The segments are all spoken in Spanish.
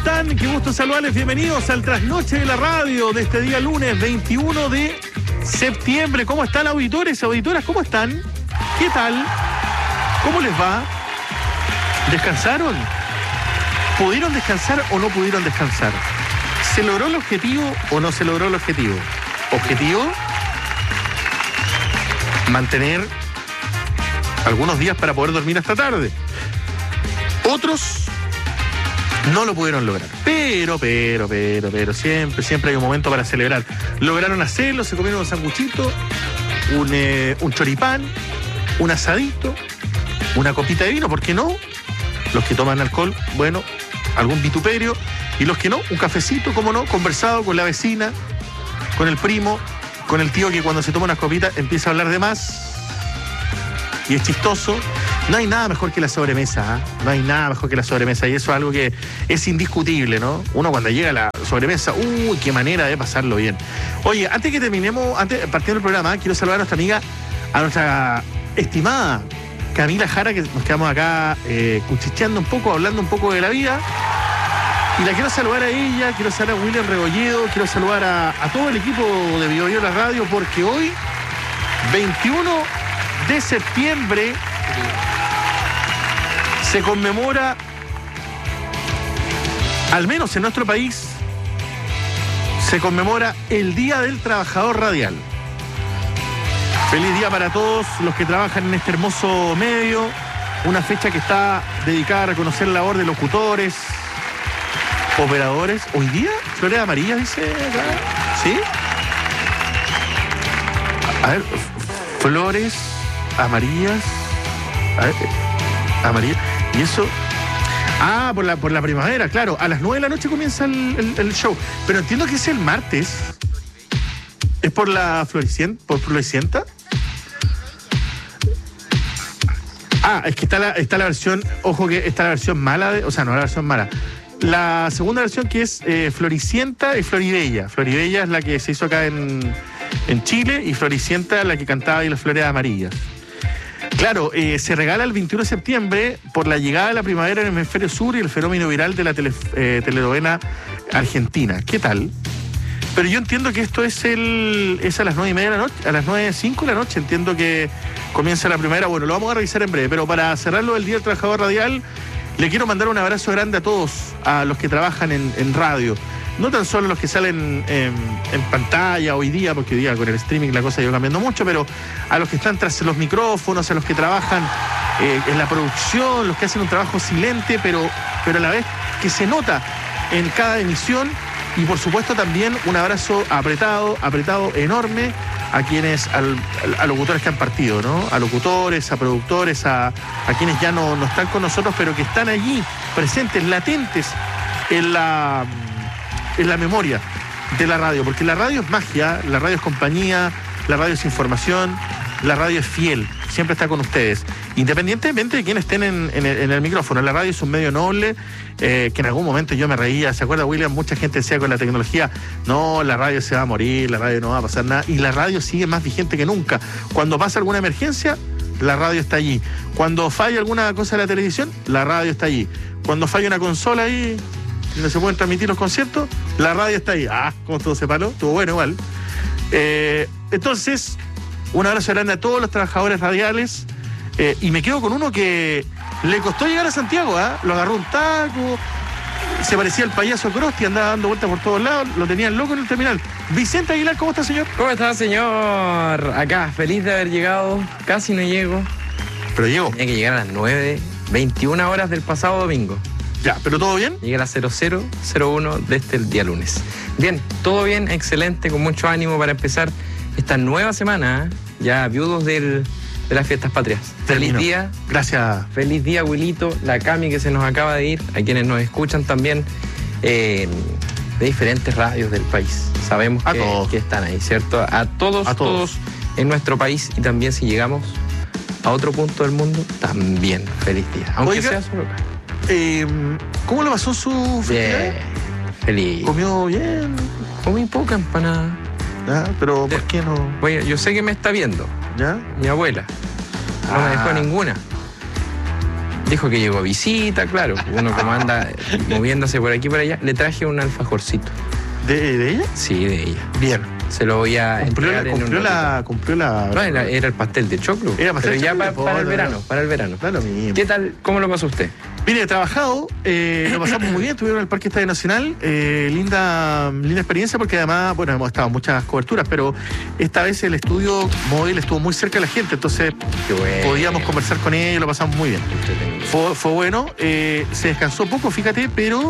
están? Qué gusto saludarles. Bienvenidos al Trasnoche de la Radio de este día lunes 21 de septiembre. ¿Cómo están, auditores y auditoras? ¿Cómo están? ¿Qué tal? ¿Cómo les va? ¿Descansaron? ¿Pudieron descansar o no pudieron descansar? ¿Se logró el objetivo o no se logró el objetivo? Objetivo: mantener algunos días para poder dormir hasta tarde. Otros no lo pudieron lograr. Pero, siempre hay un momento para celebrar. Lograron hacerlo, se comieron un sanguchito, un choripán, un asadito, una copita de vino, ¿por qué no? Los que toman alcohol, bueno, algún vituperio. Y los que no, un cafecito, ¿cómo no? Conversado con la vecina, con el primo, con el tío que cuando se toma unas copitas empieza a hablar de más. Y es chistoso. No hay nada mejor que la sobremesa, ¿eh? No hay nada mejor que la sobremesa. Y eso es algo que es indiscutible, ¿no? Uno cuando llega a la sobremesa, ¡uy, qué manera de pasarlo bien! Oye, antes que terminemos, partiendo del programa, quiero saludar a nuestra amiga, a nuestra estimada Camila Jara, que nos quedamos acá cuchicheando un poco, hablando un poco de la vida. Y la quiero saludar a ella, quiero saludar a William Rebolledo, quiero saludar a todo el equipo de Bio Bio La Radio, porque hoy, 21 de septiembre, se conmemora, al menos en nuestro país, se conmemora el Día del Trabajador Radial. Feliz día para todos los que trabajan en este hermoso medio, una fecha que está dedicada a reconocer la labor de locutores, operadores. Hoy día, flores amarillas, dice acá. ¿Sí? A ver, flores amarillas. A ver, amarillas. Y eso. Ah, por la primavera, claro. A las 9 de la noche comienza el show. Pero entiendo que es el martes. ¿Es por la Floricienta? Ah, es que está la versión. Ojo que está la versión mala. O sea, no la versión mala. La segunda versión, que es Floricienta y Floribella. Floribella es la que se hizo acá en Chile, y Floricienta es la que cantaba y las flores amarillas. Claro, se regala el 21 de septiembre por la llegada de la primavera en el hemisferio sur y el fenómeno viral de la telenovela argentina. ¿Qué tal? Pero yo entiendo que esto es a las 9:30 de la noche, a las 9:05 de la noche, entiendo que comienza la primavera. Bueno, lo vamos a revisar en breve, pero para cerrarlo del Día del Trabajador Radial, le quiero mandar un abrazo grande a todos, a los que trabajan en radio. No tan solo los que salen en pantalla hoy día, porque hoy día con el streaming la cosa ha ido cambiando mucho, pero a los que están tras los micrófonos, a los que trabajan en la producción, los que hacen un trabajo silente, pero a la vez que se nota en cada emisión. Y por supuesto también un abrazo apretado, enorme a quienes, a locutores que han partido, ¿no? A locutores, a productores, a quienes ya no están con nosotros, pero que están allí, presentes, latentes en la memoria de la radio. Porque la radio es magia, la radio es compañía, la radio es información, la radio es fiel, siempre está con ustedes. Independientemente de quienes estén en el micrófono, la radio es un medio noble, que en algún momento yo me reía, ¿se acuerda, William? Mucha gente decía con la tecnología, no, la radio se va a morir, la radio no va a pasar nada, y la radio sigue más vigente que nunca. Cuando pasa alguna emergencia, la radio está allí. Cuando falla alguna cosa de la televisión, la radio está allí. Cuando falla una consola ahí, donde se pueden transmitir los conciertos, la radio está ahí. Ah, como todo se paró, estuvo bueno igual. Entonces, un abrazo grande a todos los trabajadores radiales, y me quedo con uno que le costó llegar a Santiago, ¿eh? Lo agarró un taco, se parecía al payaso Krusty, andaba dando vueltas por todos lados, lo tenían loco en el terminal. Vicente Aguilar, ¿cómo está, señor? ¿Cómo está, señor? Acá, feliz de haber llegado, casi no llego. Pero llegó. Tenía que llegar a las 9:21 horas del pasado domingo. Ya, ¿pero todo bien? Llegué a las 00:01 desde el día lunes. Bien, todo bien, excelente, con mucho ánimo para empezar esta nueva semana, ya viudos de las fiestas patrias. Termino. Feliz día. Gracias. Feliz día, Wilito, la Cami que se nos acaba de ir, a quienes nos escuchan también de diferentes radios del país. Sabemos que están ahí, ¿cierto? A todos en nuestro país, y también si llegamos a otro punto del mundo, también feliz día. Aunque sea solo acá. ¿Cómo lo pasó su festividad? Bien, feliz. ¿Comió bien? Comí poca empanada. ¿Ya? ¿Pero por qué no? Oye, yo sé que me está viendo. ¿Ya? Mi abuela. No me dejó ninguna. Dijo que llegó visita, claro. Uno como anda moviéndose por aquí y por allá. Le traje un alfajorcito. ¿De ella? Sí, de ella. Bien. Se lo voy a entregar cumplió la... No, era el pastel de choclo. Era pastel pero de ya choclo, para el verano. Da lo mismo. ¿Qué tal? ¿Cómo lo pasó usted? Mire, he trabajado, lo pasamos muy bien, estuvieron en el Parque Estadio Nacional, linda experiencia porque además, bueno, hemos estado en muchas coberturas, pero esta vez el estudio móvil estuvo muy cerca de la gente, entonces podíamos conversar con ellos, lo pasamos muy bien. Fue bueno, se descansó poco, fíjate, pero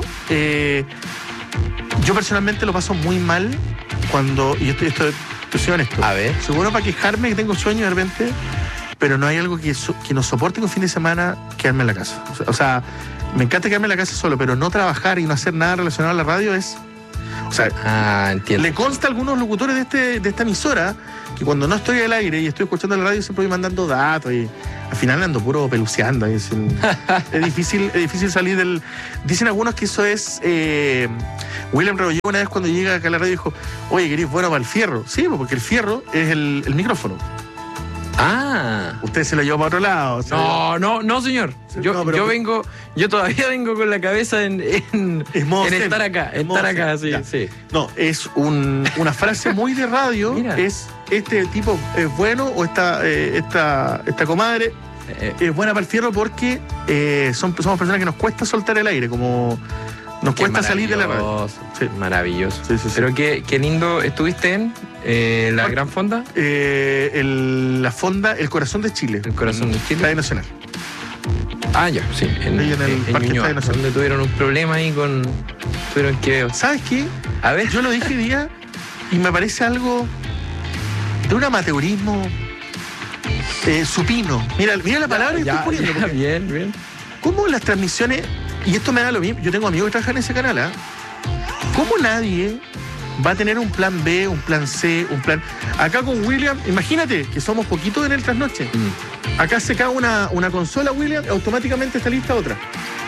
yo personalmente lo paso muy mal cuando, y estoy honesto. A ver. Soy bueno para quejarme que tengo sueño de repente, pero no hay algo que nos soporte un fin de semana quedarme en la casa. O sea, me encanta quedarme en la casa solo, pero no trabajar y no hacer nada relacionado a la radio es... O sea, entiendo. Le consta a algunos locutores de esta emisora que cuando no estoy al aire y estoy escuchando la radio siempre voy mandando datos y al final ando puro peluceando. Es difícil salir del... Dicen algunos que eso es... William Rebolledo una vez cuando llega acá a la radio dijo, oye, ¿querés bueno para el fierro? Sí, porque el fierro es el micrófono. Usted se lo llevó para otro lado. No, señor. Yo todavía vengo con la cabeza en estar acá. Sí. No, es una frase muy de radio. Es este tipo es bueno o esta comadre es buena para el fierro porque somos personas que nos cuesta soltar el aire, como nos cuesta salir de la radio. Sí. Maravilloso. Sí. Pero qué lindo. ¿Estuviste en la Gran Fonda? La Fonda, el Corazón de Chile. El Corazón de Chile. Estadio Nacional. Ya, sí. En el Parque Estadio Nacional. Donde tuvieron un problema ahí tuvieron que... ¿Sabes qué? A ver. Yo lo dije hoy día y me parece algo de un amateurismo supino. Mira la palabra que estoy poniendo. Bien. ¿Cómo las transmisiones... Y esto me da lo mismo. Yo tengo amigos que trabajan en ese canal, ¿Cómo nadie va a tener un plan B, un plan C, un plan... Acá con William, imagínate que somos poquitos en el trasnoche. Acá se cae una consola, William, automáticamente está lista otra.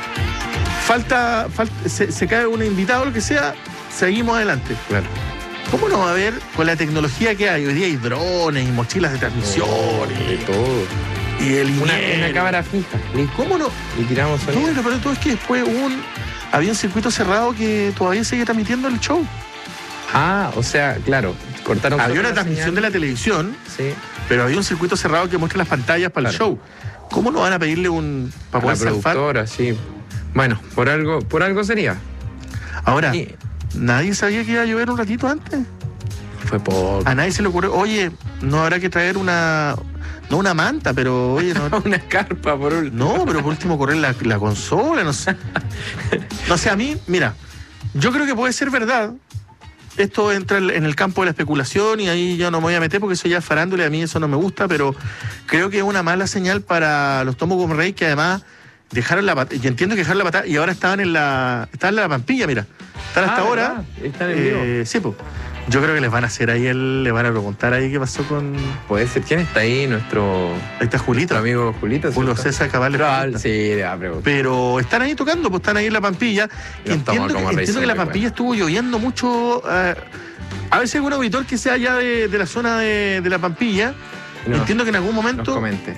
Se cae un invitado, lo que sea, seguimos adelante. Claro. ¿Cómo no va a haber con la tecnología que hay? Hoy día hay drones y mochilas de transmisión. De todo. Y una cámara fija. ¿Cómo no? Y tiramos sonido. No, pero todo es que después había un circuito cerrado que todavía sigue transmitiendo el show. O sea, claro, cortaron. Había una transmisión de la televisión, sí, pero había un circuito cerrado que muestra las pantallas para el show. ¿Cómo no van a pedirle para poder la productora, sí. Bueno, por algo sería. Ahora, ¿nadie sabía que iba a llover un ratito antes? Fue poco. A nadie se le ocurrió, oye, no habrá que traer no una manta, pero oye, no. Una carpa, por último. No, pero por último correr la consola, no sé. No sé, a mí, mira, yo creo que puede ser verdad. Esto entra en el campo de la especulación y ahí yo no me voy a meter porque eso ya es farándula y a mí eso no me gusta, pero creo que es una mala señal para los Tomos como Rey que además dejaron la patada. Y entiendo que dejaron la patada y ahora estaban en la Pampilla, mira. Están hasta ahora. Están en vivo. Sí, pues. Yo creo que les van a hacer ahí, le van a preguntar ahí qué pasó con... Puede ser. ¿Quién está ahí? Ahí está Julito. Nuestro amigo Julito. Julio César Cabal. Sí, le va a preguntar. Pero están ahí tocando, pues están ahí en la Pampilla. Entiendo que la Pampilla estuvo lloviendo mucho. A ver si hay algún auditor que sea allá de la zona de la Pampilla. Entiendo que en algún momento... Nos comente.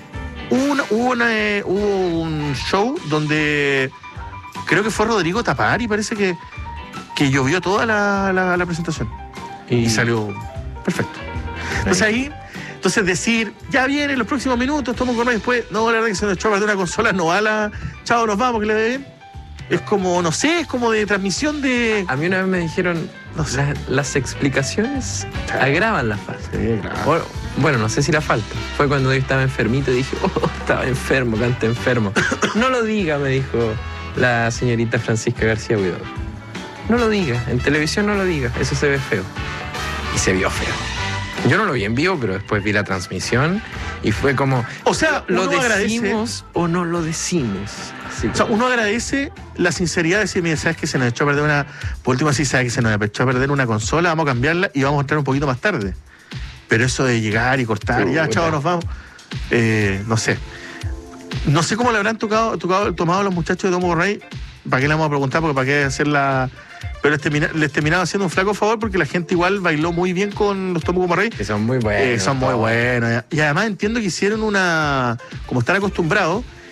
Hubo un show donde creo que fue Rodrigo Tapari, parece que llovió toda la presentación. Y salió perfecto. Entonces decir, ya viene en los próximos minutos, tomo con después, no, la verdad que se nos echó a perder una consola, no va chao, nos vamos, que le dé bien. Es como, no sé, es como de transmisión de... A mí una vez me dijeron, no sé, las explicaciones agravan la falta. Sí, claro. Bueno, no sé si la falta. Fue cuando yo estaba enfermito y dije, estaba enfermo, canta enfermo. No lo diga, me dijo la señorita Francisca García Huidobro. No lo diga, en televisión no lo diga, eso se ve feo. Y se vio feo. Yo no lo vi en vivo, pero después vi la transmisión y fue como... O sea, ¿lo decimos o no lo decimos? Así o sea, uno agradece la sinceridad de decir, mira, ¿sabes que se nos echó a perder por último, sí, ¿sabes que se nos echó a perder una consola? Vamos a cambiarla y vamos a entrar un poquito más tarde. Pero eso de llegar y cortar, ya, chao, nos vamos. No sé. No sé cómo le habrán tomado los muchachos de Domo Rey. ¿Para qué le vamos a preguntar? Porque para qué hacerla... Pero les terminaron haciendo un flaco favor porque la gente igual bailó muy bien con los Tomos como Rey. Que son muy buenos. Son muy buenos. Y además entiendo que hicieron como están acostumbrados,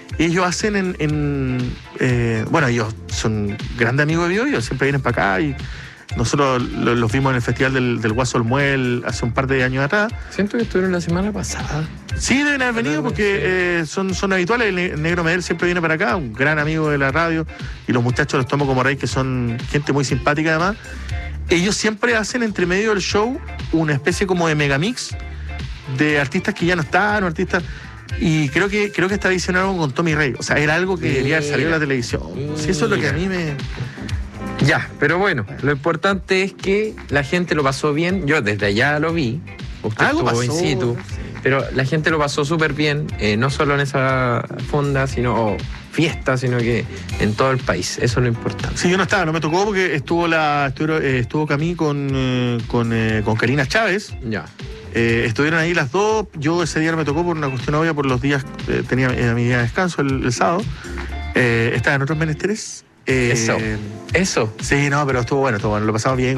Ellos hacen bueno, ellos son grandes amigos de Biobío, siempre vienen para acá y nosotros los vimos en el festival del Guaso Olmuel hace un par de años atrás. Siento que estuvieron la semana pasada. Sí, deben haber venido porque son habituales. El Negro Medel siempre viene para acá, un gran amigo de la radio, y los muchachos los tomo como rey, que son gente muy simpática además. Ellos siempre hacen entre medio del show una especie como de megamix de artistas que ya no están, o artistas. Y creo que esta edición era algo con Tommy Rey. O sea, era algo que debería haber salido en la televisión. Sí, eso es lo que a mí me... Ya, pero bueno, lo importante es que la gente lo pasó bien. Yo desde allá lo vi. Usted estuvo in situ. Pero la gente lo pasó súper bien, no solo en esa fonda, sino fiesta, sino que en todo el país. Eso es lo importante. Sí, yo no me tocó porque estuvo Camí con Karina Chávez. Ya. Estuvieron ahí las dos. Yo ese día no me tocó por una cuestión obvia, por los días, tenía mi día de descanso el sábado. Estaba en otros menesteres. Eso. Sí, no, pero estuvo bueno, lo pasamos bien.